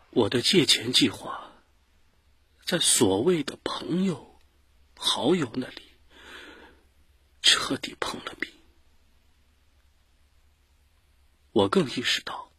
我的借钱计划在所谓的朋友、好友那里彻底碰了壁。我更意识到，